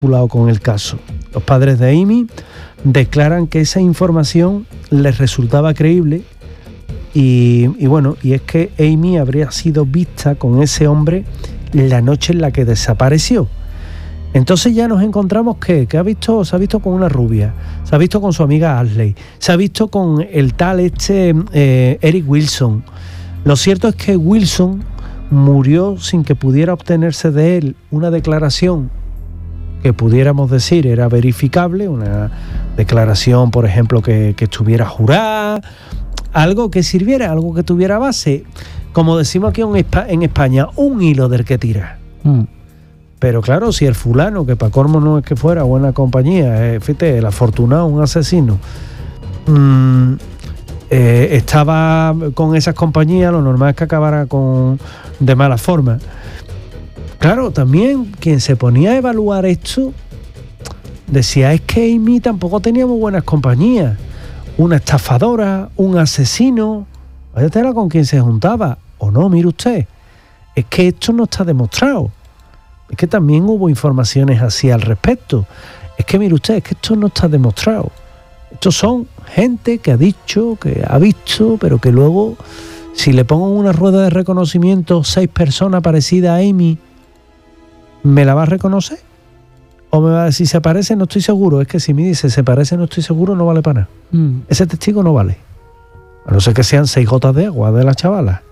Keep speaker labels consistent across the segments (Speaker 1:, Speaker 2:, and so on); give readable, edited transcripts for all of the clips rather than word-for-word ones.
Speaker 1: vinculado con el caso. Los padres de Amy declaran que esa información les resultaba creíble y es que Amy habría sido vista con ese hombre la noche en la que desapareció. Entonces ya nos encontramos que se ha visto con una rubia, se ha visto con su amiga Ashley, se ha visto con el tal Eric Wilson. Lo cierto es que Wilson murió sin que pudiera obtenerse de él una declaración que pudiéramos decir era verificable, una declaración, por ejemplo, que estuviera jurada, algo que sirviera, algo que tuviera base, como decimos aquí en España, un hilo del que tira. Pero claro, si el fulano, que para colmo no es que fuera buena compañía, fíjate, el afortunado, un asesino, estaba con esas compañías, lo normal es que acabara de mala forma. Claro, también quien se ponía a evaluar esto decía, es que Amy tampoco tenía muy buenas compañías. Una estafadora, un asesino, vaya tela con quien se juntaba. O no, mire usted, es que esto no está demostrado. Es que también hubo informaciones así al respecto. Es que mire usted, es que esto no está demostrado. Estos son gente que ha dicho, que ha visto, pero que luego, si le pongo en una rueda de reconocimiento 6 personas parecidas a Amy, ¿me la va a reconocer? ¿O me va a decir se parece? No estoy seguro. Es que si me dice se parece, no estoy seguro, no vale para nada. Ese testigo no vale. A no ser que sean 6 gotas de agua de la chavala.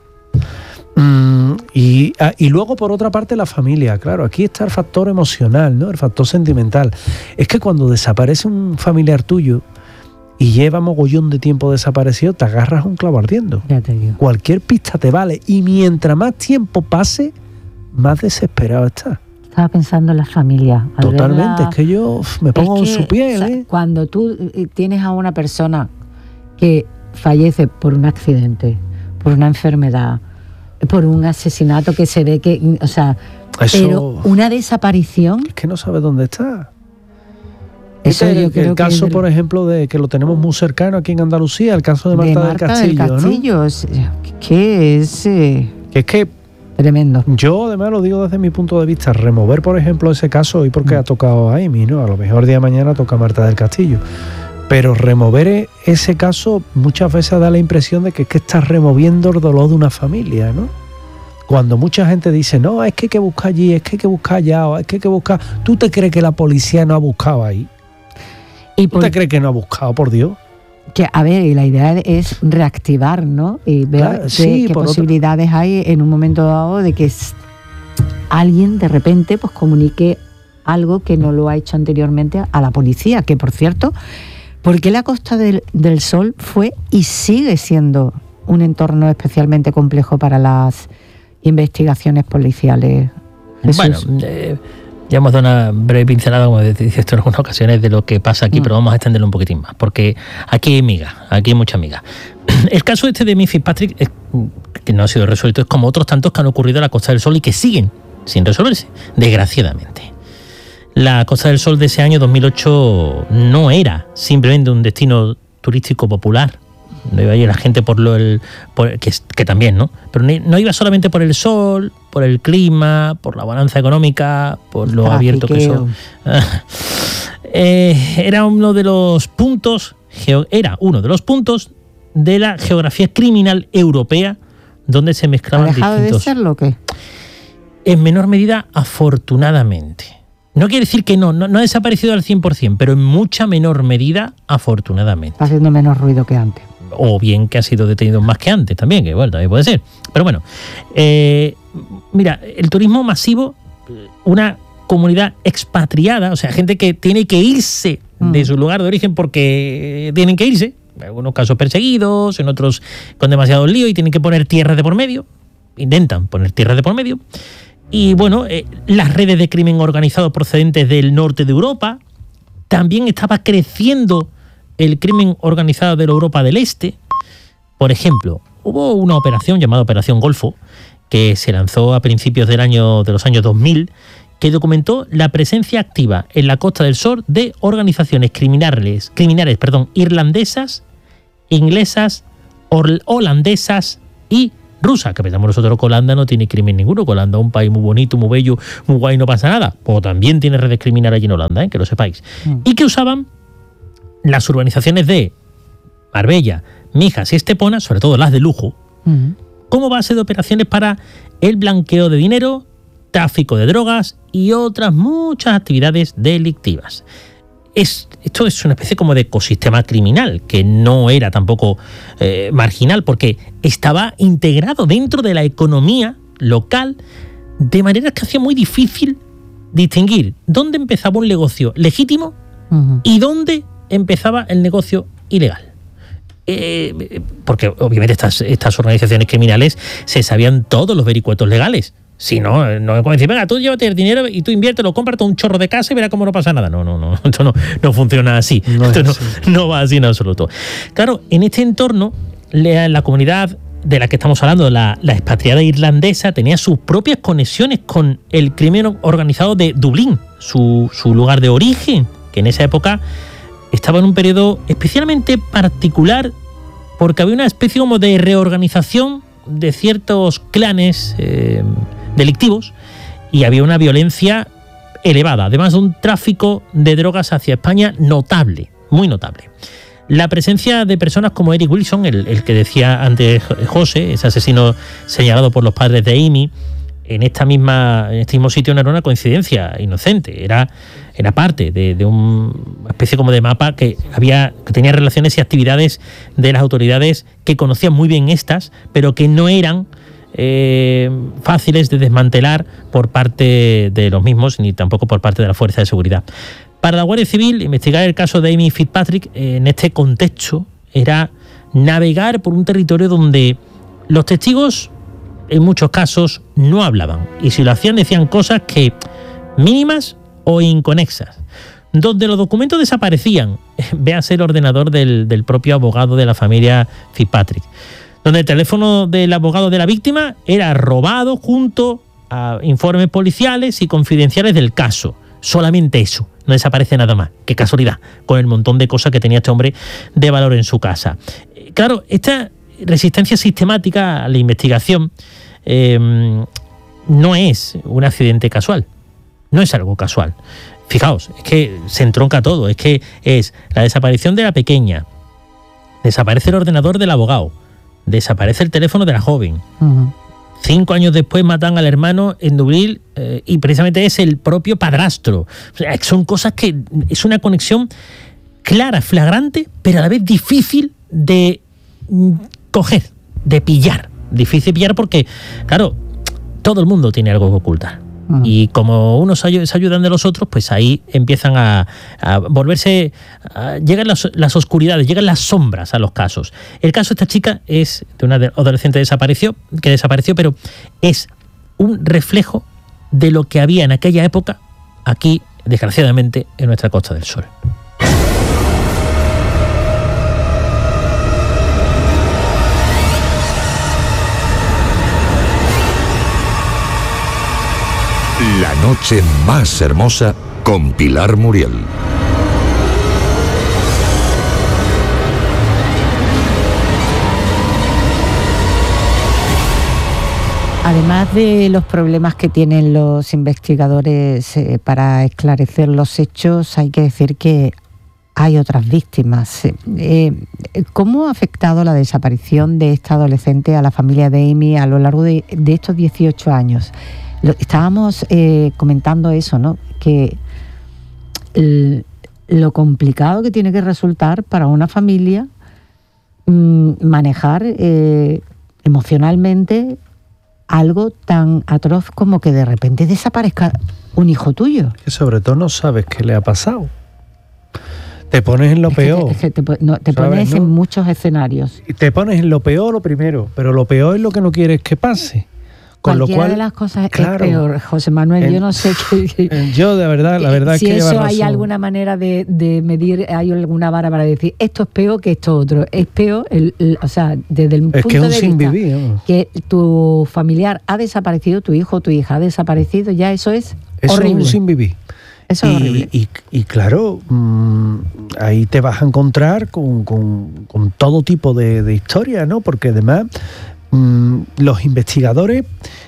Speaker 1: Y luego, por otra parte, la familia. Claro, aquí está el factor emocional, ¿no? El factor sentimental. Es que cuando desaparece un familiar tuyo y lleva mogollón de tiempo desaparecido, te agarras a un clavo ardiendo.
Speaker 2: Ya te digo.
Speaker 1: Cualquier pista te vale. Y mientras más tiempo pase, más desesperado estás.
Speaker 2: Estaba pensando en la familia.
Speaker 1: Totalmente, es que yo me pongo en su piel.
Speaker 2: O sea, cuando tú tienes a una persona que fallece por un accidente, por una enfermedad, por un asesinato que se ve que, o sea, pero una desaparición,
Speaker 1: es que no sabe dónde está.
Speaker 2: Eso yo creo
Speaker 1: el caso, por ejemplo, de que lo tenemos muy cercano aquí en Andalucía, el caso de Marta del Castillo,
Speaker 2: ¿no? Que es que tremendo.
Speaker 1: Yo además lo digo desde mi punto de vista, remover, por ejemplo, ese caso hoy porque ha tocado a Amy, ¿no? A lo mejor día de mañana toca a Marta del Castillo. Pero remover ese caso muchas veces da la impresión de que es que estás removiendo el dolor de una familia, ¿no? Cuando mucha gente dice, no, es que hay que buscar allí, es que hay que buscar allá, o es que hay que buscar... ¿Tú te crees que la policía no ha buscado ahí? ¿Tú te crees que no ha buscado, por Dios?
Speaker 2: Que, a ver, y la idea es reactivar, ¿no? Y ver qué posibilidades hay en un momento dado de que alguien de repente pues comunique algo que no lo ha hecho anteriormente a la policía, que por cierto, porque la Costa del Sol fue y sigue siendo un entorno especialmente complejo para las investigaciones policiales. Jesús.
Speaker 3: Bueno, ya hemos dado una breve pincelada, como decís esto en algunas ocasiones, de lo que pasa aquí, pero vamos a extenderlo un poquitín más, porque aquí hay miga, aquí hay mucha miga. El caso este de Amy Fitzpatrick, que no ha sido resuelto, es como otros tantos que han ocurrido en la Costa del Sol y que siguen sin resolverse, desgraciadamente. La Costa del Sol de ese año 2008 no era simplemente un destino turístico popular. No iba a ir la gente que también, ¿no? Pero no iba solamente por el sol, por el clima, por la bonanza económica, por lo abierto que son. Era uno de los puntos de la geografía criminal europea donde se mezclaban distintos. ¿Ha dejado
Speaker 2: de serlo o qué?
Speaker 3: En menor medida, afortunadamente. No quiere decir que no ha desaparecido al 100%, pero en mucha menor medida, afortunadamente.
Speaker 2: Está haciendo menos ruido que antes.
Speaker 3: O bien que ha sido detenido más que antes también, que bueno, también puede ser. Pero bueno, mira, el turismo masivo, una comunidad expatriada, o sea, gente que tiene que irse de su lugar de origen porque tienen que irse, en algunos casos perseguidos, en otros con demasiado lío y tienen que poner tierras de por medio, intentan poner tierras de por medio. Y bueno, las redes de crimen organizado procedentes del norte de Europa, también estaba creciendo el crimen organizado de la Europa del Este. Por ejemplo, hubo una operación llamada Operación Golfo, que se lanzó a principios de los años 2000, que documentó la presencia activa en la Costa del Sol de organizaciones criminales, irlandesas, inglesas, holandesas y rusa, que pensamos nosotros que Holanda no tiene crimen ninguno, que Holanda es un país muy bonito, muy bello, muy guay, no pasa nada. Pues también tiene redes criminales allí en Holanda, que lo sepáis. Y que usaban las urbanizaciones de Marbella, Mijas y Estepona, sobre todo las de lujo, como base de operaciones para el blanqueo de dinero, tráfico de drogas y otras muchas actividades delictivas. Esto es una especie como de ecosistema criminal, que no era tampoco marginal, porque estaba integrado dentro de la economía local, de manera que hacía muy difícil distinguir dónde empezaba un negocio legítimo y dónde empezaba el negocio ilegal. Porque obviamente estas organizaciones criminales se sabían todos los vericuetos legales. Si no es como decir, venga, tú llévate el dinero y tú inviértelo, cómprate un chorro de casa y verás cómo no pasa nada. No, esto no funciona así. Esto no va así en absoluto. Claro, en este entorno, la comunidad de la que estamos hablando, la expatriada irlandesa, tenía sus propias conexiones con el crimen organizado de Dublín, su lugar de origen, que en esa época estaba en un periodo especialmente particular, porque había una especie como de reorganización de ciertos clanes delictivos, y había una violencia elevada, además de un tráfico de drogas hacia España notable, muy notable. La presencia de personas como Eric Wilson, el que decía antes José, ese asesino señalado por los padres de Amy, en este mismo sitio, no era una coincidencia inocente, era parte de una especie como de mapa que tenía relaciones y actividades de las autoridades que conocían muy bien estas, pero que no eran fáciles de desmantelar por parte de los mismos, ni tampoco por parte de la fuerza de seguridad. Para la Guardia Civil, investigar el caso de Amy Fitzpatrick en este contexto era navegar por un territorio donde los testigos en muchos casos no hablaban, y si lo hacían decían cosas que mínimas o inconexas, donde los documentos desaparecían, véase el ordenador del propio abogado de la familia Fitzpatrick, donde el teléfono del abogado de la víctima era robado junto a informes policiales y confidenciales del caso. Solamente eso, no desaparece nada más. Qué casualidad, con el montón de cosas que tenía este hombre de valor en su casa. Claro, esta resistencia sistemática a la investigación no es un accidente casual, no es algo casual. Fijaos, es que se entronca todo, es que es la desaparición de la pequeña, desaparece el ordenador del abogado, desaparece el teléfono de la joven. 5 años después matan al hermano en Dublín y precisamente es el propio padrastro. O sea, son cosas que es una conexión clara, flagrante, pero a la vez difícil de coger, de pillar. Difícil pillar porque, claro, todo el mundo tiene algo que ocultar. Y como unos se ayudan de los otros, pues ahí empiezan a volverse... llegan las oscuridades, llegan las sombras a los casos. El caso de esta chica es de una adolescente que desapareció, pero es un reflejo de lo que había en aquella época aquí, desgraciadamente, en nuestra Costa del Sol.
Speaker 4: La noche más hermosa con Pilar Muriel.
Speaker 2: Además de los problemas que tienen los investigadores para esclarecer los hechos, hay que decir que hay otras víctimas. ¿Cómo ha afectado la desaparición de esta adolescente a la familia de Amy a lo largo de estos 18 años? Estábamos comentando eso, ¿no? Que lo complicado que tiene que resultar para una familia manejar emocionalmente algo tan atroz como que de repente desaparezca un hijo tuyo.
Speaker 1: Que sobre todo no sabes qué le ha pasado. Te pones en lo peor.
Speaker 2: Te pones en muchos escenarios.
Speaker 1: Y te pones en lo peor lo primero, pero lo peor es lo que no quieres que pase. Con
Speaker 2: cualquiera
Speaker 1: lo cual,
Speaker 2: de las cosas es peor, José Manuel. Yo no sé qué.
Speaker 1: Yo, de verdad, la verdad
Speaker 2: si
Speaker 1: es que
Speaker 2: eso hay alguna manera de medir, hay alguna vara para decir esto es peor que esto otro. Es peor, o sea, desde el punto de vista que tu familiar ha desaparecido, tu hijo o tu hija ha desaparecido, ya eso es horrible.
Speaker 1: Es un sin vivir.
Speaker 2: Eso es horrible.
Speaker 1: Y claro, ahí te vas a encontrar con todo tipo de historias, ¿no? Porque además los investigadores,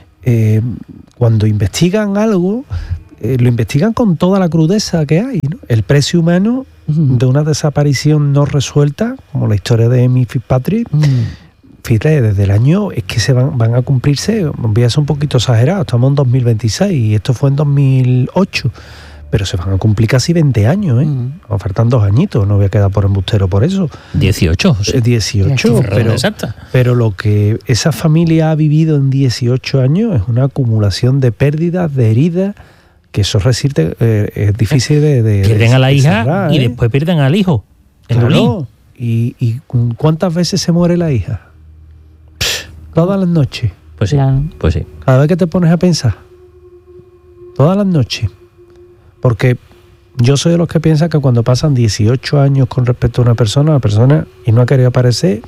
Speaker 1: cuando investigan algo, lo investigan con toda la crudeza que hay, ¿no? El precio humano de una desaparición no resuelta, como la historia de Amy Fitzpatrick, fíjate, desde el año, es que se van a cumplirse, voy a ser un poquito exagerado, estamos en 2026 y esto fue en 2008, pero se van a cumplir casi 20 años, ¿eh? Nos faltan 2 añitos, no voy a quedar por embustero por eso.
Speaker 3: 18.
Speaker 1: 18, pero lo que esa familia ha vivido en 18 años es una acumulación de pérdidas, de heridas, que eso resiste, es difícil de
Speaker 3: pierden a la hija
Speaker 1: cerrar,
Speaker 3: y después pierden al hijo.
Speaker 1: Claro. ¿Y cuántas veces se muere la hija? Todas las noches.
Speaker 3: Pues sí, pues sí.
Speaker 1: Cada vez que te pones a pensar. Todas las noches. Porque yo soy de los que piensan que cuando pasan 18 años con respecto a una persona, y no ha querido aparecer,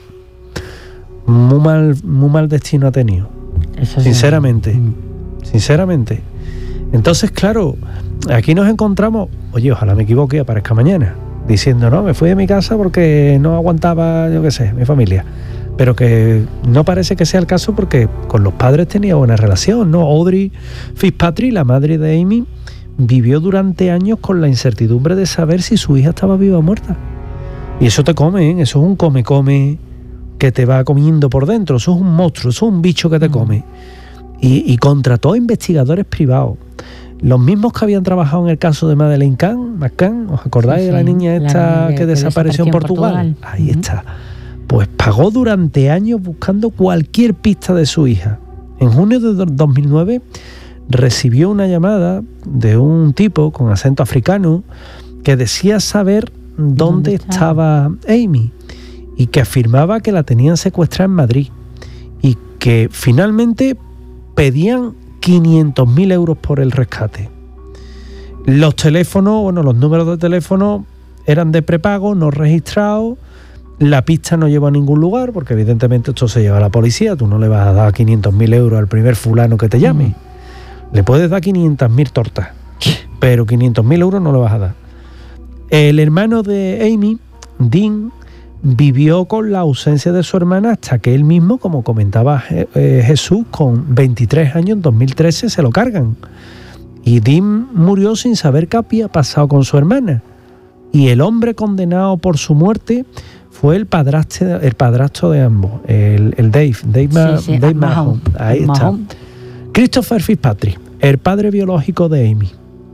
Speaker 1: muy mal destino ha tenido. Eso sinceramente. Sinceramente. Entonces, claro, aquí nos encontramos, oye, ojalá me equivoque y aparezca mañana, diciendo, no, me fui de mi casa porque no aguantaba, yo qué sé, mi familia. Pero que no parece que sea el caso, porque con los padres tenía buena relación, ¿no? Audrey Fitzpatrick, la madre de Amy, vivió durante años con la incertidumbre de saber si su hija estaba viva o muerta. Y eso te come, ¿eh? Eso es un come que te va comiendo por dentro, eso es un monstruo, eso es un bicho que te come. Y contrató a investigadores privados, los mismos que habían trabajado en el caso de Madeleine McCann, ¿os acordáis de la niña esta que desapareció en Portugal? Ahí está. Pues pagó durante años buscando cualquier pista de su hija. En junio de 2009 recibió una llamada de un tipo con acento africano que decía saber dónde estaba Amy y que afirmaba que la tenían secuestrada en Madrid y que finalmente pedían 500.000 euros por el rescate. Los teléfonos, los números de teléfono eran de prepago, no registrados. La pista no lleva a ningún lugar, porque evidentemente esto se lleva a la policía. Tú no le vas a dar 500.000 euros al primer fulano que te llame. Le puedes dar 500.000 tortas, pero 500.000 euros no le vas a dar. El hermano de Amy, Dean, vivió con la ausencia de su hermana hasta que él mismo, como comentaba Jesús, con 23 años, en 2013, se lo cargan. Y Dean murió sin saber qué había pasado con su hermana. Y el hombre condenado por su muerte fue el padrastro de ambos, el Dave Mahon. Ahí está. Christopher Fitzpatrick, el padre biológico de Amy.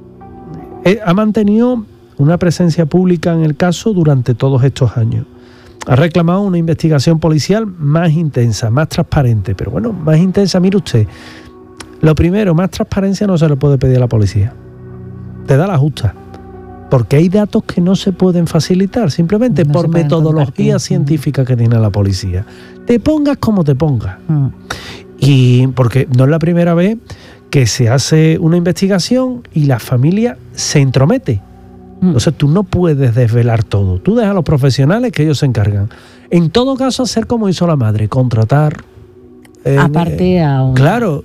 Speaker 1: Ha mantenido una presencia pública en el caso durante todos estos años. Ha reclamado una investigación policial más intensa, más transparente. Pero bueno, más intensa, mire usted, lo primero, más transparencia no se le puede pedir a la policía. Te da la justa. Porque hay datos que no se pueden facilitar, simplemente no por metodología científica que tiene la policía. Te pongas como te pongas. Y porque no es la primera vez que se hace una investigación y la familia se entromete. Entonces tú no puedes desvelar todo. Tú dejas a los profesionales que ellos se encargan. En todo caso, hacer como hizo la madre, contratar.
Speaker 2: Aparte a un,
Speaker 1: claro,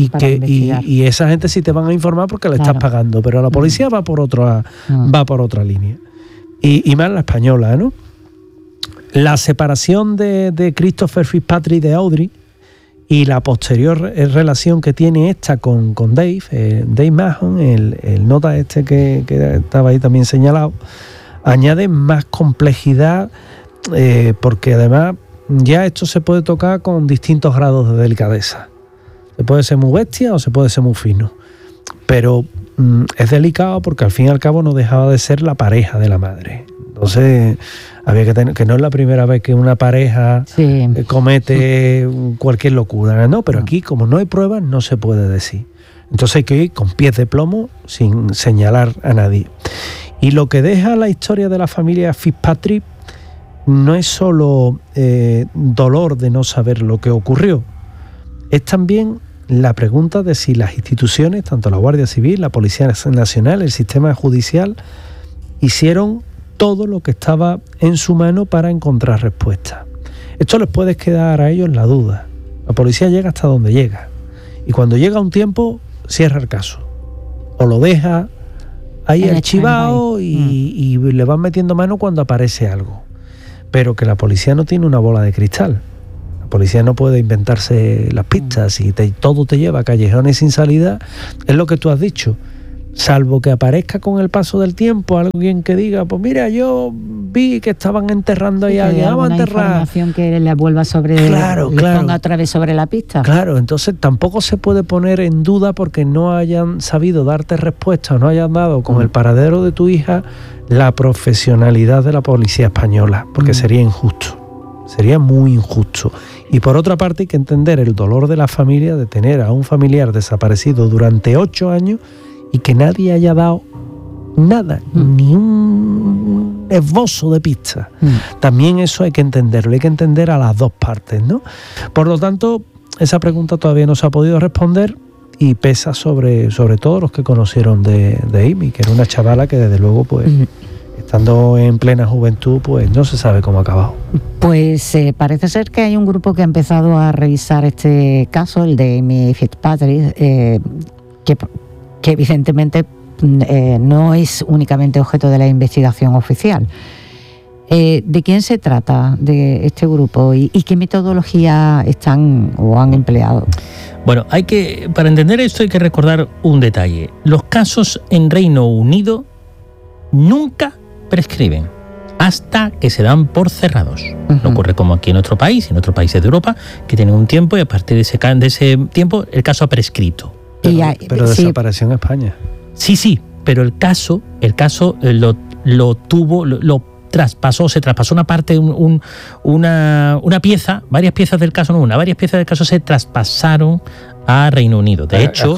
Speaker 1: y esa gente sí te van a informar porque le estás pagando, pero la policía va por otra línea. Y más la española, ¿no? La separación de Christopher Fitzpatrick de Audrey y la posterior relación que tiene esta con Dave Mahon, el nota que estaba ahí también señalado, añade más complejidad, porque además ya esto se puede tocar con distintos grados de delicadeza. Se puede ser muy bestia o se puede ser muy fino, pero es delicado porque al fin y al cabo no dejaba de ser la pareja de la madre. Entonces había que tener, que no es la primera vez que una pareja comete cualquier locura, ¿no? Pero aquí, como no hay pruebas, no se puede decir. Entonces hay que ir con pies de plomo sin señalar a nadie. Y lo que deja la historia de la familia Fitzpatrick no es solo dolor de no saber lo que ocurrió, es también la pregunta de si las instituciones, tanto la Guardia Civil, la Policía Nacional, el sistema judicial, hicieron todo lo que estaba en su mano para encontrar respuestas. Esto les puede quedar a ellos la duda. La policía llega hasta donde llega y cuando llega un tiempo cierra el caso o lo deja ahí archivado y le van metiendo mano cuando aparece algo. Pero que la policía no tiene una bola de cristal. La policía no puede inventarse las pistas y todo te lleva a callejones sin salida, es lo que tú has dicho. Salvo que aparezca con el paso del tiempo alguien que diga, pues mira, yo vi que estaban enterrando ahí a alguien, vamos a enterrar.
Speaker 2: Información que le vuelva sobre,
Speaker 1: claro.
Speaker 2: ponga otra vez sobre la pista.
Speaker 1: Claro, entonces tampoco se puede poner en duda porque no hayan sabido darte respuesta, no hayan dado con el paradero de tu hija la profesionalidad de la policía española, porque sería injusto, sería muy injusto. Y por otra parte hay que entender el dolor de la familia de tener a un familiar desaparecido durante 8 años y que nadie haya dado nada, ni un esbozo de pista. También eso hay que entenderlo, hay que entender a las dos partes, ¿no? Por lo tanto, esa pregunta todavía no se ha podido responder y pesa sobre todos los que conocieron de Amy, que era una chavala que desde luego, pues, estando en plena juventud, pues no se sabe cómo ha acabado.
Speaker 2: Pues parece ser que hay un grupo que ha empezado a revisar este caso, el de Amy Fitzpatrick, que evidentemente no es únicamente objeto de la investigación oficial. ¿De quién se trata de este grupo y qué metodología están o han empleado?
Speaker 3: Bueno, para entender esto hay que recordar un detalle. Los casos en Reino Unido nunca prescriben hasta que se dan por cerrados. No ocurre como aquí en nuestro país, en otros países de Europa, que tienen un tiempo y a partir de ese tiempo el caso ha prescrito.
Speaker 1: Pero desapareció en España.
Speaker 3: Sí, pero el caso lo traspasó, se traspasó una parte, una pieza, varias piezas del caso, varias piezas del caso se traspasaron a Reino Unido. De hecho,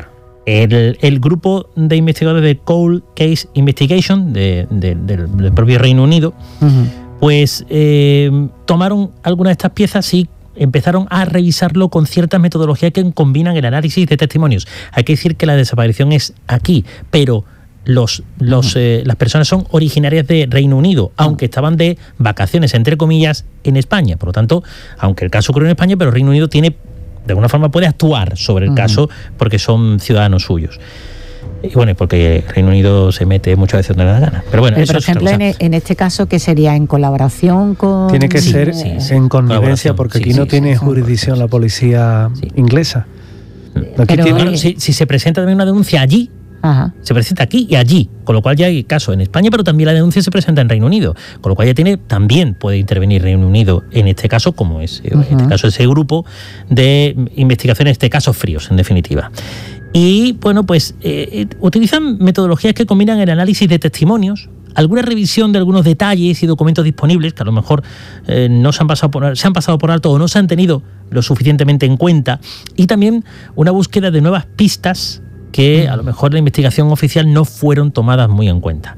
Speaker 3: el grupo de investigadores de Cold Case Investigation del propio Reino Unido, pues tomaron algunas de estas piezas y empezaron a revisarlo con ciertas metodologías que combinan el análisis de testimonios. Hay que decir que la desaparición es aquí, pero las personas son originarias de Reino Unido, aunque estaban de vacaciones, entre comillas, en España. Por lo tanto, aunque el caso ocurrió en España, pero Reino Unido de alguna forma puede actuar sobre el caso porque son ciudadanos suyos. Y bueno, porque Reino Unido se mete muchas veces donde le da gana. Pero bueno,
Speaker 2: por ejemplo, en este caso, ¿qué sería? ¿En colaboración con...?
Speaker 1: Tiene que ser en connivencia, porque aquí no tiene jurisdicción la policía inglesa.
Speaker 3: Pero si se presenta también una denuncia allí, se presenta aquí y allí, con lo cual ya hay caso en España, pero también la denuncia se presenta en Reino Unido, con lo cual también puede intervenir Reino Unido en este caso, como es en este caso ese grupo de investigaciones de casos fríos, en definitiva. Y bueno, pues utilizan metodologías que combinan el análisis de testimonios, alguna revisión de algunos detalles y documentos disponibles que a lo mejor no se han pasado por alto o no se han tenido lo suficientemente en cuenta, y también una búsqueda de nuevas pistas que a lo mejor la investigación oficial no fueron tomadas muy en cuenta.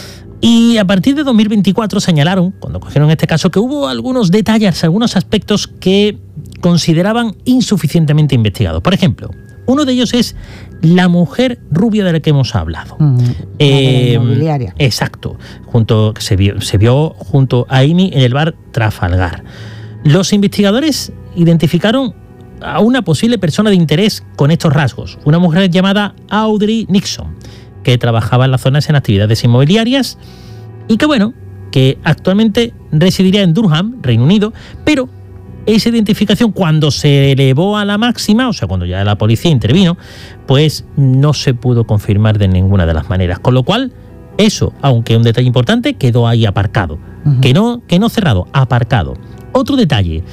Speaker 3: Y a partir de 2024 señalaron, cuando cogieron este caso, que hubo algunos detalles, algunos aspectos que consideraban insuficientemente investigados. Por ejemplo, uno de ellos es la mujer rubia de la que hemos hablado.
Speaker 2: La inmobiliaria.
Speaker 3: Exacto. Se vio junto a Amy en el bar Trafalgar. Los investigadores identificaron a una posible persona de interés con estos rasgos. Una mujer llamada Audrey Nixon, que trabajaba en las zonas en actividades inmobiliarias y que actualmente residiría en Durham, Reino Unido, pero esa identificación, cuando se elevó a la máxima, o sea, cuando ya la policía intervino, pues no se pudo confirmar de ninguna de las maneras. Con lo cual, eso, aunque un detalle importante, quedó ahí aparcado. Que no cerrado, aparcado. Otro detalle.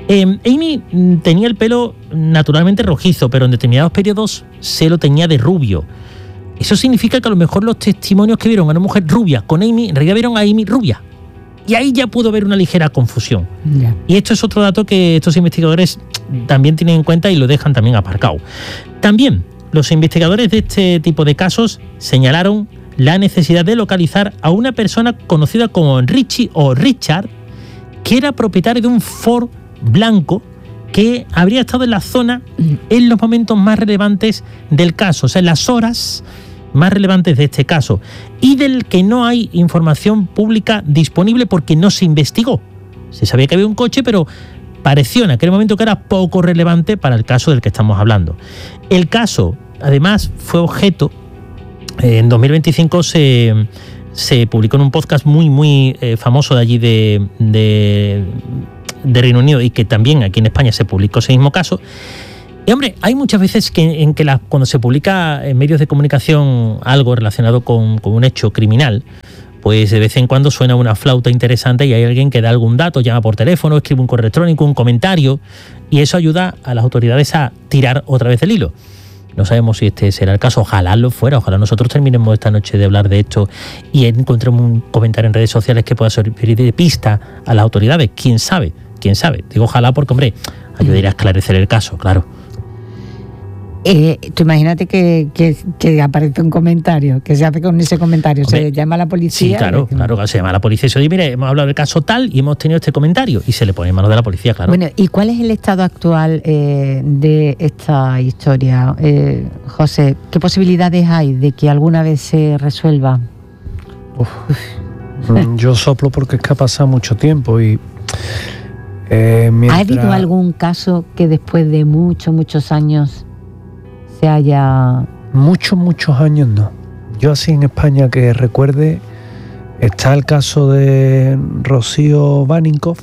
Speaker 3: Amy tenía el pelo naturalmente rojizo, pero en determinados periodos se lo teñía de rubio. Eso significa que a lo mejor los testimonios que vieron a una mujer rubia con Amy, en realidad vieron a Amy rubia. Y ahí ya pudo haber una ligera confusión. Y esto es otro dato que estos investigadores también tienen en cuenta y lo dejan también aparcado. También los investigadores de este tipo de casos señalaron la necesidad de localizar a una persona conocida como Richie o Richard, que era propietario de un Ford blanco que habría estado en la zona en los momentos más relevantes del caso, o sea, en las horas más relevantes de este caso, y del que no hay información pública disponible porque no se investigó. Se sabía que había un coche, pero pareció en aquel momento que era poco relevante para el caso del que estamos hablando. El caso, además, fue objeto, en 2025 se publicó en un podcast muy famoso de allí de de Reino Unido y que también aquí en España se publicó ese mismo caso. Y hombre, hay muchas veces que cuando se publica en medios de comunicación algo relacionado con un hecho criminal, pues de vez en cuando suena una flauta interesante y hay alguien que da algún dato, llama por teléfono, escribe un correo electrónico, un comentario, y eso ayuda a las autoridades a tirar otra vez el hilo. No sabemos si este será el caso, ojalá lo fuera, ojalá nosotros terminemos esta noche de hablar de esto y encontremos un comentario en redes sociales que pueda servir de pista a las autoridades. ¿Quién sabe? Digo ojalá porque, hombre, ayudaría a esclarecer el caso, claro.
Speaker 2: Tú imagínate que aparece un comentario, que se hace con ese comentario, hombre, se llama a la policía.
Speaker 3: Sí, claro, se llama a la policía y se dice, mire, hemos hablado del caso tal y hemos tenido este comentario, y se le pone en manos de la policía, claro.
Speaker 2: Bueno, ¿y cuál es el estado actual de esta historia, José? ¿Qué posibilidades hay de que alguna vez se resuelva?
Speaker 1: Yo soplo porque es que ha pasado mucho tiempo y...
Speaker 2: ¿Ha habido algún caso que después de muchos años se haya...?
Speaker 1: Muchos años no. Yo así en España que recuerde, está el caso de Rocío Baninkoff,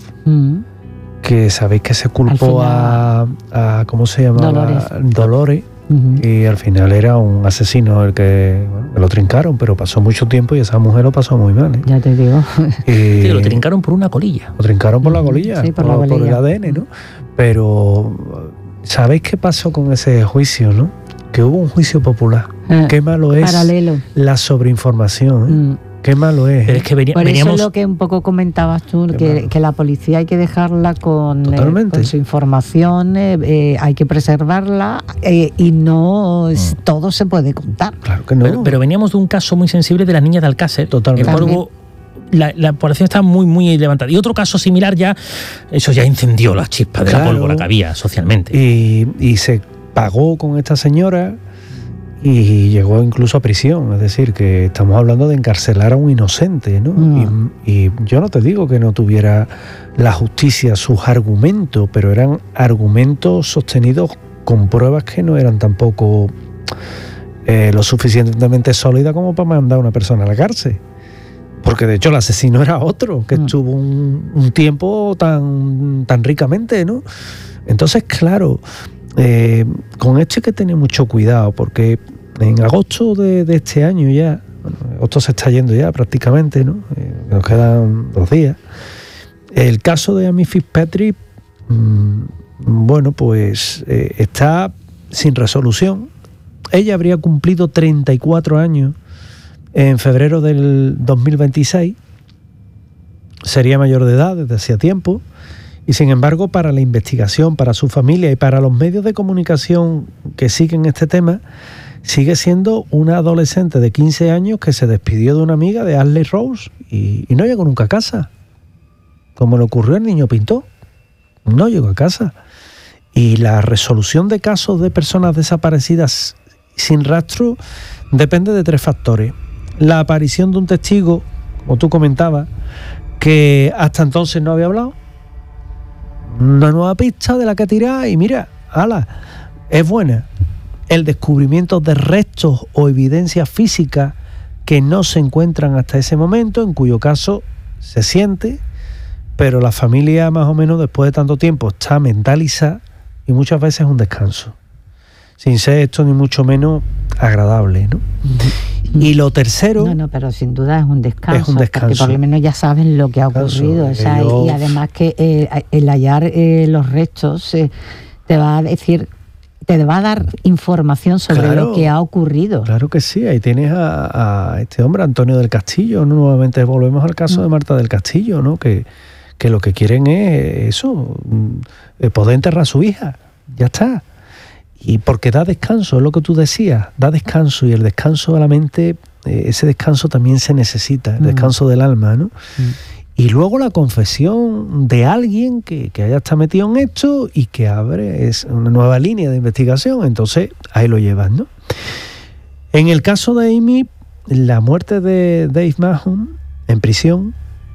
Speaker 1: que sabéis que se culpó a ¿cómo se llamaba? Dolores. Y al final era un asesino el que lo trincaron, pero pasó mucho tiempo y esa mujer lo pasó muy mal, ¿eh?
Speaker 2: Ya te digo.
Speaker 3: Sí, lo trincaron por una colilla.
Speaker 1: Lo trincaron por la colilla,
Speaker 2: sí, por el
Speaker 1: ADN, ¿no? Pero ¿sabéis qué pasó con ese juicio, no? Que hubo un juicio popular. Qué malo es
Speaker 2: paralelo.
Speaker 1: La sobreinformación, ¿eh? Qué malo es.
Speaker 3: Pero es que
Speaker 2: por eso es lo que un poco comentabas tú, que la policía hay que dejarla con su información, hay que preservarla y no todo se puede contar.
Speaker 1: Claro que no.
Speaker 3: Pero veníamos de un caso muy sensible de las niñas de Alcácer.
Speaker 1: Totalmente.
Speaker 3: El cual hubo, la población está muy levantada. Y otro caso similar eso ya incendió las chispas de la pólvora que había socialmente. Y
Speaker 1: se pagó con esta señora y llegó incluso a prisión, es decir, que estamos hablando de encarcelar a un inocente, ¿no? Y yo no te digo que no tuviera la justicia sus argumentos, pero eran argumentos sostenidos con pruebas que no eran tampoco lo suficientemente sólidas como para mandar a una persona a la cárcel. Porque de hecho el asesino era otro, que estuvo un tiempo tan ricamente, ¿no? Entonces, claro, con esto hay que tener mucho cuidado, porque en agosto de este año ya, agosto se está yendo ya prácticamente, ¿no? Nos quedan 2 días. El caso de Amy Fitzpatrick, bueno, pues está sin resolución. Ella habría cumplido 34 años en febrero del 2026. Sería mayor de edad desde hacía tiempo. Y sin embargo, para la investigación, para su familia y para los medios de comunicación que siguen este tema, sigue siendo una adolescente de 15 años que se despidió de una amiga de Ashley Rose y no llegó nunca a casa. Como le ocurrió al niño Pinto, no llegó a casa. Y la resolución de casos de personas desaparecidas sin rastro depende de 3 factores. La aparición de un testigo, como tú comentabas, que hasta entonces no había hablado. Una nueva pista de la que tirar y mira, ala, es buena. El descubrimiento de restos o evidencias físicas que no se encuentran hasta ese momento, en cuyo caso se siente, pero la familia más o menos después de tanto tiempo está mentalizada y muchas veces es un descanso. Sin ser esto ni mucho menos agradable, ¿no? Y lo tercero...
Speaker 2: No, pero sin duda es un descanso.
Speaker 1: Es un descanso.
Speaker 2: Porque por lo menos ya saben lo que ha ocurrido. O sea, y además que el hallar los restos te va a decir, te va a dar información sobre lo que ha ocurrido.
Speaker 1: Claro que sí. Ahí tienes a este hombre, Antonio del Castillo, ¿no? Nuevamente volvemos al caso de Marta del Castillo, ¿no? Que lo que quieren es eso, poder enterrar a su hija. Ya está. Y porque da descanso, es lo que tú decías, da descanso, y el descanso de la mente, ese descanso también se necesita, el descanso del alma, ¿no? Y luego la confesión de alguien que haya estado metido en esto y que abre una nueva línea de investigación, entonces ahí lo llevas, ¿no? En el caso de Amy, la muerte de Dave Mahon en prisión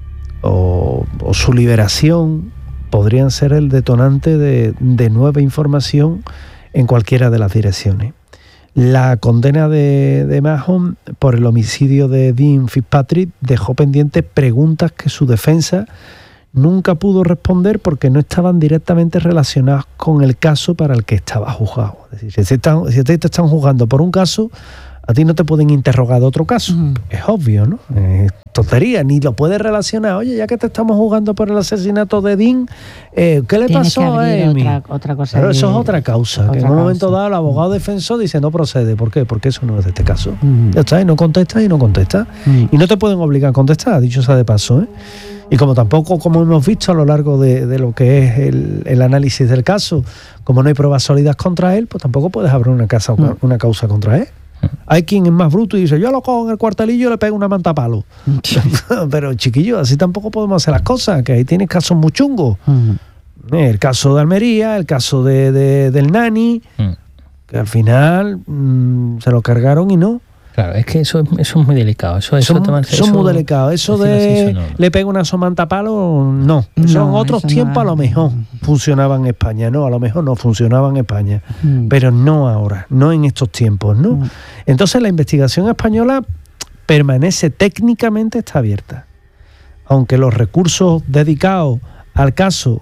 Speaker 1: o su liberación podrían ser el detonante de nueva información en cualquiera de las direcciones. La condena de Mahon por el homicidio de Dean Fitzpatrick dejó pendientes preguntas que su defensa nunca pudo responder porque no estaban directamente relacionados con el caso para el que estaba juzgado. Es decir, si te están juzgando por un caso, a ti no te pueden interrogar de otro caso. Es obvio, ¿no? Es tontería, ni lo puedes relacionar. Oye, ya que te estamos juzgando por el asesinato de Dean, ¿qué le pasó a Amy?
Speaker 2: Otra cosa.
Speaker 1: Pero eso es otra causa. Que en un momento dado el abogado defensor dice no procede. ¿Por qué? Porque eso no es de este caso. Ya está, y no contesta. Y no te pueden obligar a contestar, dicho sea de paso, ¿eh? Y como tampoco, como hemos visto a lo largo de lo que es el análisis del caso, como no hay pruebas sólidas contra él, pues tampoco puedes abrir una causa contra él. Hay quien es más bruto y dice, yo lo cojo en el cuartelillo y le pego una manta a palo. Pero chiquillo, así tampoco podemos hacer las cosas, que ahí tienes casos muy chungos. El caso de Almería, el caso del Nani, que al final se lo cargaron y no.
Speaker 3: Claro, es que eso es muy delicado. Eso
Speaker 1: muy delicado. Eso de le pega una somanta a palo, no. Eso en otros tiempos a lo mejor funcionaba en España, no, a lo mejor no funcionaba en España, pero no ahora, no en estos tiempos, ¿no? Entonces la investigación española permanece técnicamente, está abierta. Aunque los recursos dedicados al caso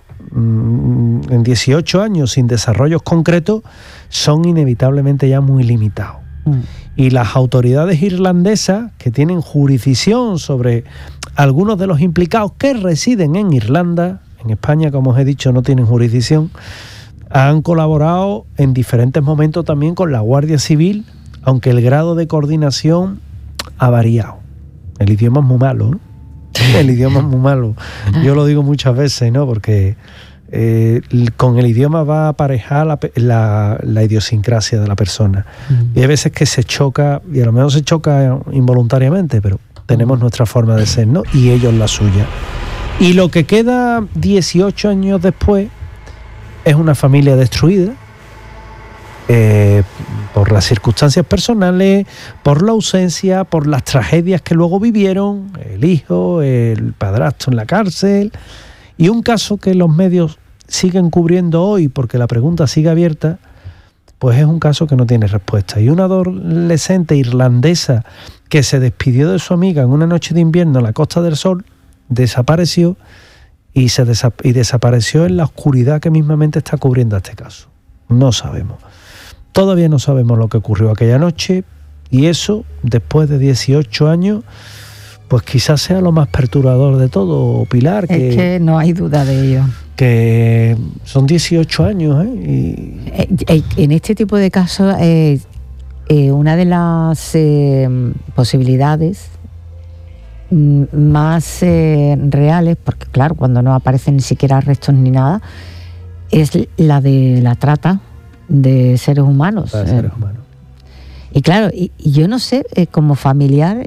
Speaker 1: en 18 años sin desarrollos concretos son inevitablemente ya muy limitados. Y las autoridades irlandesas, que tienen jurisdicción sobre algunos de los implicados que residen en Irlanda, en España, como os he dicho, no tienen jurisdicción, han colaborado en diferentes momentos también con la Guardia Civil, aunque el grado de coordinación ha variado. El idioma es muy malo, ¿no? El idioma es muy malo. Yo lo digo muchas veces, ¿no? Porque con el idioma va aparejada la idiosincrasia de la persona. Y hay veces que se choca, y a lo mejor se choca involuntariamente, pero tenemos nuestra forma de ser, ¿no? Y ellos la suya. Y lo que queda 18 años después es una familia destruida por las circunstancias personales, por la ausencia, por las tragedias que luego vivieron, el hijo, el padrastro en la cárcel, y un caso que los medios siguen cubriendo hoy porque la pregunta sigue abierta, pues es un caso que no tiene respuesta. Y una adolescente irlandesa que se despidió de su amiga en una noche de invierno en la Costa del Sol, desapareció y desapareció en la oscuridad que mismamente está cubriendo este caso. No sabemos. Todavía no sabemos lo que ocurrió aquella noche, y eso, después de 18 años, pues quizás sea lo más perturbador de todo, Pilar.
Speaker 2: Es que no hay duda de ello.
Speaker 1: Que son 18 años,
Speaker 2: En este tipo de casos, una de las posibilidades más reales, porque claro, cuando no aparecen ni siquiera restos ni nada, es la de la trata de seres humanos. Y claro, y yo no sé, como familiar,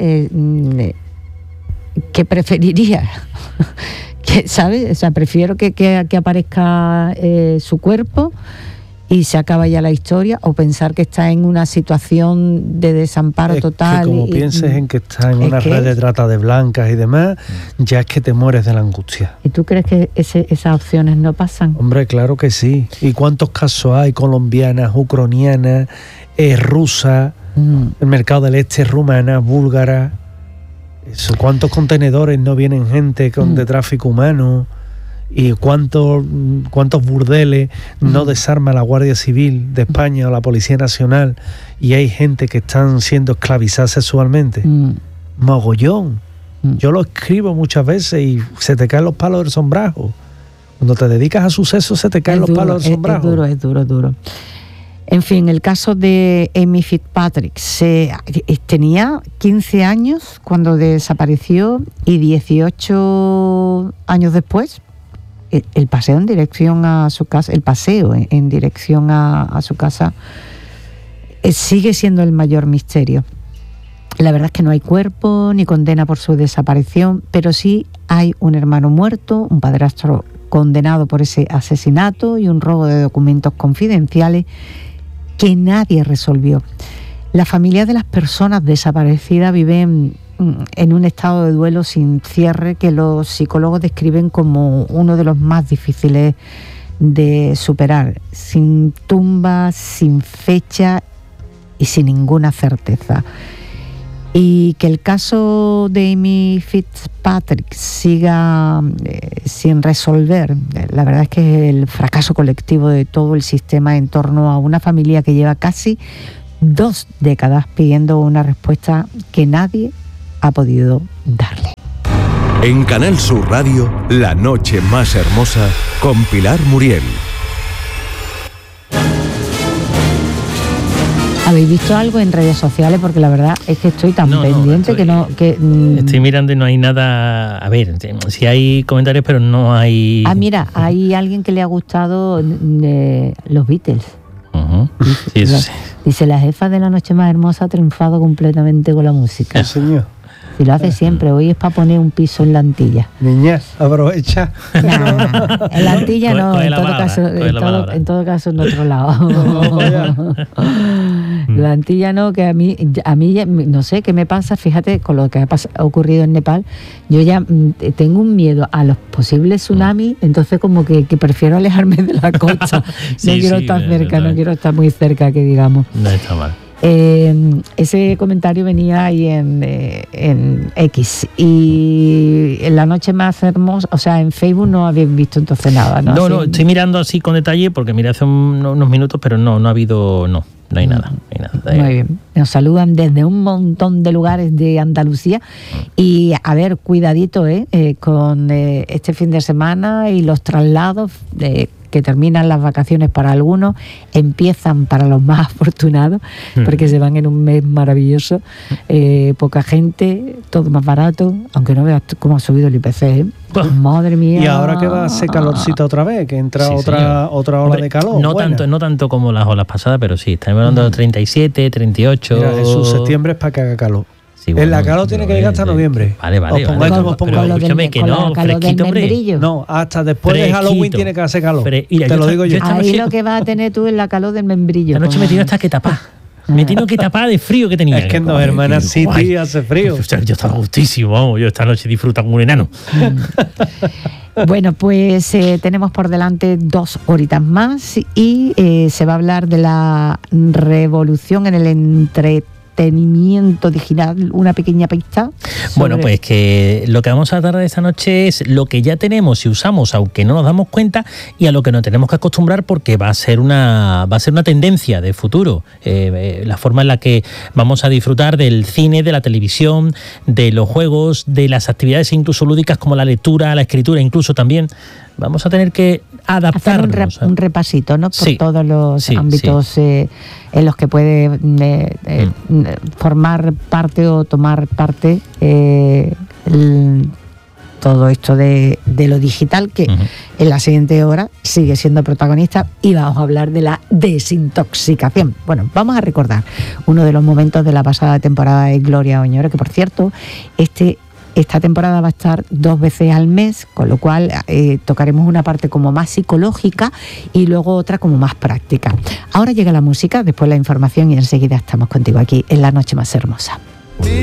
Speaker 2: ¿qué preferiría? ¿Sabes? O sea, prefiero que aparezca su cuerpo y se acaba ya la historia, o pensar que está en una situación de desamparo total.
Speaker 1: Que como pienses en que está en una red de trata de blancas y demás, ya es que te mueres de la angustia.
Speaker 2: ¿Y tú crees que esas opciones no pasan?
Speaker 1: Hombre, claro que sí. ¿Y cuántos casos hay? Colombianas, ucranianas, rusas, el mercado del este, rumanas, búlgaras. ¿Cuántos contenedores no vienen gente de tráfico humano? ¿Y cuántos burdeles no desarma la Guardia Civil de España o la Policía Nacional y hay gente que están siendo esclavizadas sexualmente? Mogollón. Yo lo escribo muchas veces y se te caen los palos del sombrajo. Cuando te dedicas a sucesos se te caen los palos del sombrajo.
Speaker 2: Es duro. En fin, el caso de Amy Fitzpatrick, tenía 15 años cuando desapareció, y 18 años después, el paseo en dirección a su casa, sigue siendo el mayor misterio. La verdad es que no hay cuerpo ni condena por su desaparición, pero sí hay un hermano muerto, un padrastro condenado por ese asesinato y un robo de documentos confidenciales que nadie resolvió. La familia de las personas desaparecidas viven en un estado de duelo sin cierre que los psicólogos describen como uno de los más difíciles de superar, sin tumba, sin fecha y sin ninguna certeza. Y que el caso de Amy Fitzpatrick siga sin resolver, la verdad es que es el fracaso colectivo de todo el sistema en torno a una familia que lleva casi 2 décadas pidiendo una respuesta que nadie ha podido darle.
Speaker 4: En Canal Sur Radio, La Noche Más Hermosa con Pilar Muriel.
Speaker 2: ¿Habéis visto algo en redes sociales? Porque la verdad es que estoy tan pendiente
Speaker 3: estoy mirando y no hay nada. A ver, sí hay comentarios, pero no hay.
Speaker 2: Ah, mira, hay alguien que le ha gustado los Beatles.
Speaker 3: Uh-huh. Sí, eso sí.
Speaker 2: Dice, la jefa de La Noche Más Hermosa ha triunfado completamente con la música.
Speaker 1: Sí, señor.
Speaker 2: Y lo hace siempre. Hoy es para poner un piso en la Antilla.
Speaker 1: Niña, aprovecha.
Speaker 2: Nah, en la Antilla no, en todo caso en otro lado. La Antilla no, que a mí no sé qué me pasa, fíjate, con lo que ha ocurrido en Nepal, yo ya tengo un miedo a los posibles tsunamis, entonces como que prefiero alejarme de la costa. No quiero estar cerca, no quiero estar muy cerca, que digamos.
Speaker 3: No está mal.
Speaker 2: Ese comentario venía ahí en X, y en La Noche Más Hermosa, o sea, en Facebook no habéis visto entonces nada, ¿no?
Speaker 3: No, estoy mirando así con detalle porque miré hace unos minutos, pero no ha habido, no hay nada.
Speaker 2: Muy bien. Nos saludan desde un montón de lugares de Andalucía y a ver, cuidadito con este fin de semana y los traslados que terminan las vacaciones para algunos, empiezan para los más afortunados, porque se van en un mes maravilloso, poca gente, todo más barato, aunque no veas cómo ha subido el IPC, madre mía.
Speaker 1: Y ahora que va a hacer calorcito otra vez, que entra otra ola de calor.
Speaker 3: No tanto como las olas pasadas, pero sí, estamos hablando de 37, 38.
Speaker 1: Mira, Jesús, septiembre es para que haga calor. Sí,
Speaker 3: bueno,
Speaker 1: en la calor tiene que llegar hasta noviembre.
Speaker 3: Vale.
Speaker 1: Pero
Speaker 3: escúchame que no, fresquito, hombre.
Speaker 1: No, hasta después de Halloween tiene que hacer calor.
Speaker 3: Mira,
Speaker 1: te lo digo yo.
Speaker 2: Ahí lo que vas a tener tú es la calor del membrillo.
Speaker 3: Esta noche me tiene hasta que tapar. Me tengo que tapar de frío que tenía.
Speaker 1: Es que en Dos Hermanas City hace frío.
Speaker 3: Yo estaba gustísimo, vamos. Yo esta noche disfruto como un enano.
Speaker 2: Bueno, pues tenemos por delante 2 horitas más y se va a hablar de la revolución en el entretenimiento digital, una pequeña pista.
Speaker 3: Bueno, pues que lo que vamos a tratar esta noche es lo que ya tenemos y usamos, aunque no nos damos cuenta, y a lo que nos tenemos que acostumbrar porque va a ser una tendencia de futuro. La forma en la que vamos a disfrutar del cine, de la televisión, de los juegos, de las actividades incluso lúdicas como la lectura, la escritura, incluso también. Vamos a tener que adaptarnos.
Speaker 2: Hacer un repasito, ¿no? Por todos los ámbitos en los que puede formar parte o tomar parte todo esto de lo digital, que en la siguiente hora sigue siendo protagonista, y vamos a hablar de la desintoxicación. Bueno, vamos a recordar uno de los momentos de la pasada temporada de Gloria Oñoro, que por cierto, esta temporada va a estar 2 veces al mes, con lo cual tocaremos una parte como más psicológica y luego otra como más práctica. Ahora llega la música, después la información y enseguida estamos contigo aquí en La Noche Más Hermosa.